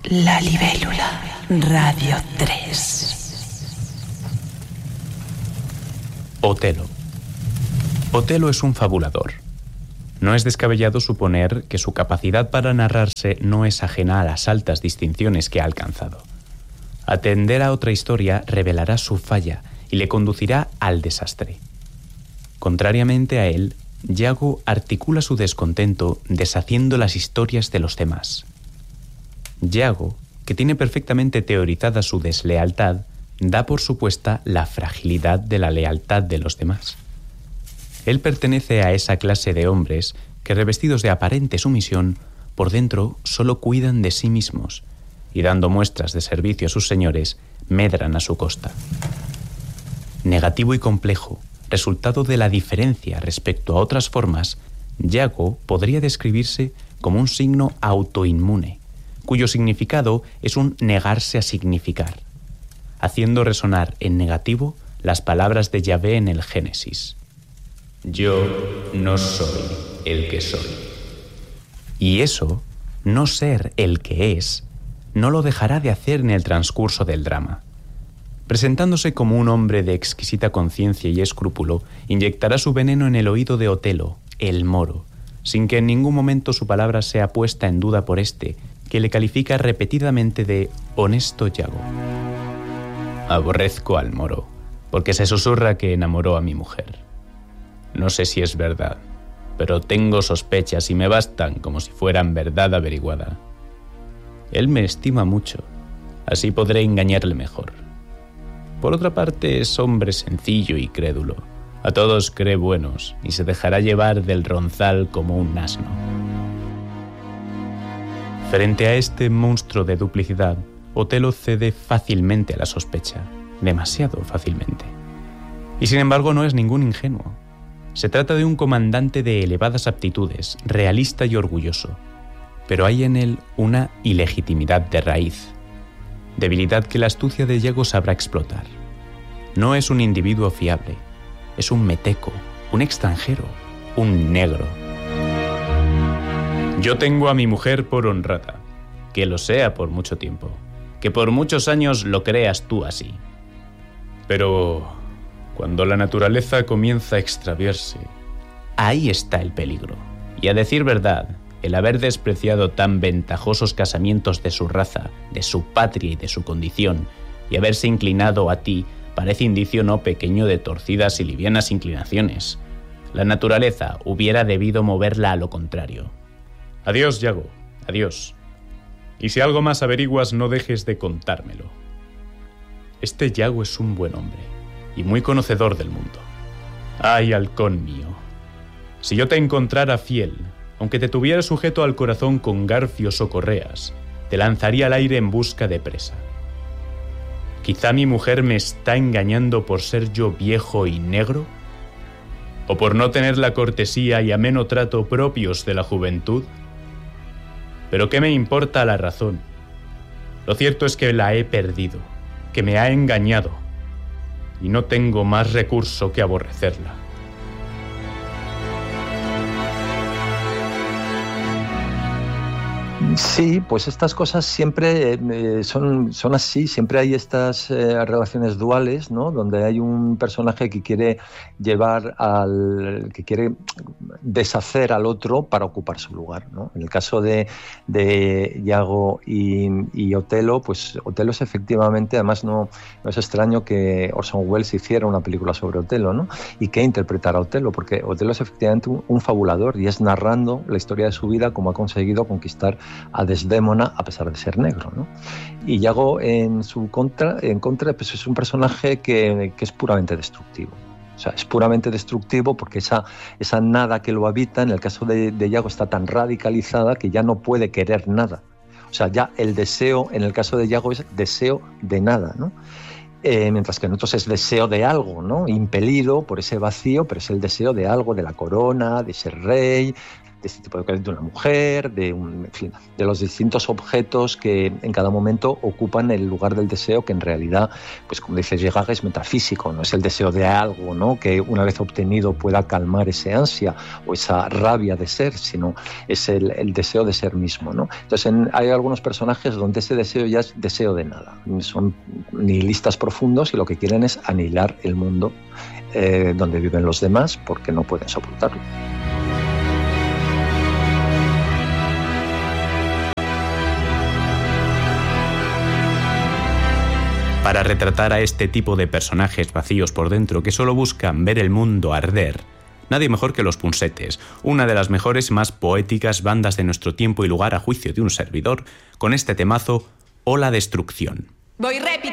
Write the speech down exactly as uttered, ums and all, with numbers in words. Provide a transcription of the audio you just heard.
La Libélula, Radio tres. Otelo. Otelo es un fabulador. No es descabellado suponer que su capacidad para narrarse no es ajena a las altas distinciones que ha alcanzado. Atender a otra historia revelará su falla y le conducirá al desastre. Contrariamente a él, Yago articula su descontento deshaciendo las historias de los demás. Yago, que tiene perfectamente teorizada su deslealtad, da por supuesta la fragilidad de la lealtad de los demás. Él pertenece a esa clase de hombres que, revestidos de aparente sumisión, por dentro solo cuidan de sí mismos y, dando muestras de servicio a sus señores, medran a su costa. Negativo y complejo, resultado de la diferencia respecto a otras formas, Yago podría describirse como un signo autoinmune, cuyo significado es un negarse a significar, haciendo resonar en negativo las palabras de Yahvé en el Génesis. Yo no soy el que soy. Y eso, no ser el que es, no lo dejará de hacer en el transcurso del drama. Presentándose como un hombre de exquisita conciencia y escrúpulo, inyectará su veneno en el oído de Otelo, el moro, sin que en ningún momento su palabra sea puesta en duda por éste, que le califica repetidamente de honesto Yago. Aborrezco al moro, porque se susurra que enamoró a mi mujer. No sé si es verdad, pero tengo sospechas y me bastan como si fueran verdad averiguada. Él me estima mucho, así podré engañarle mejor. Por otra parte, es hombre sencillo y crédulo. A todos cree buenos y se dejará llevar del ronzal como un asno. Frente a este monstruo de duplicidad, Otelo cede fácilmente a la sospecha, demasiado fácilmente. Y sin embargo no es ningún ingenuo. Se trata de un comandante de elevadas aptitudes, realista y orgulloso, pero hay en él una ilegitimidad de raíz, debilidad que la astucia de Yago sabrá explotar. No es un individuo fiable, es un meteco, un extranjero, un negro. Yo tengo a mi mujer por honrada, que lo sea por mucho tiempo, que por muchos años lo creas tú así. Pero cuando la naturaleza comienza a extraviarse, ahí está el peligro. Y a decir verdad, el haber despreciado tan ventajosos casamientos de su raza, de su patria y de su condición, y haberse inclinado a ti, parece indicio no pequeño de torcidas y livianas inclinaciones. La naturaleza hubiera debido moverla a lo contrario. Adiós, Yago, adiós. Y si algo más averiguas, no dejes de contármelo. Este Yago es un buen hombre, y muy conocedor del mundo. ¡Ay, halcón mío! Si yo te encontrara fiel, aunque te tuviera sujeto al corazón con garfios o correas, te lanzaría al aire en busca de presa. Quizá mi mujer me está engañando por ser yo viejo y negro, o por no tener la cortesía y ameno trato propios de la juventud. Pero ¿qué me importa la razón? Lo cierto es que la he perdido, que me ha engañado, y no tengo más recurso que aborrecerla. Sí, pues estas cosas siempre eh, son, son así, siempre hay estas eh, relaciones duales, ¿no? Donde hay un personaje que quiere llevar al, que quiere deshacer al otro para ocupar su lugar, ¿no? En el caso de, de Yago y, y Otelo, pues Otelo es efectivamente, además no, no es extraño que Orson Welles hiciera una película sobre Otelo, ¿no? Y que interpretara a Otelo, porque Otelo es efectivamente un, un fabulador y es narrando la historia de su vida como ha conseguido conquistar a Desdémona a pesar de ser negro, ¿no? Y Yago en su contra, en contra pues es un personaje que, que es puramente destructivo. O sea, es puramente destructivo porque esa, esa nada que lo habita, en el caso de, de Yago, está tan radicalizada que ya no puede querer nada. O sea, ya el deseo, en el caso de Yago, es deseo de nada, ¿no? Eh, mientras que en otros es deseo de algo, ¿no? Impelido por ese vacío, pero es el deseo de algo, de la corona, de ser rey, de este tipo de, de una mujer, de, un, en fin, de los distintos objetos que en cada momento ocupan el lugar del deseo, que en realidad, pues como dice Girard, es metafísico, no es el deseo de algo, ¿no?, que una vez obtenido pueda calmar ese ansia o esa rabia de ser, sino es el, el deseo de ser mismo, ¿no? Entonces en, hay algunos personajes donde ese deseo ya es deseo de nada, son nihilistas profundos y lo que quieren es anihilar el mundo eh, donde viven los demás porque no pueden soportarlo. Para retratar a este tipo de personajes vacíos por dentro que solo buscan ver el mundo arder, nadie mejor que los Punsetes, una de las mejores y más poéticas bandas de nuestro tiempo y lugar a juicio de un servidor, con este temazo, O la destrucción. Voy repitiendo.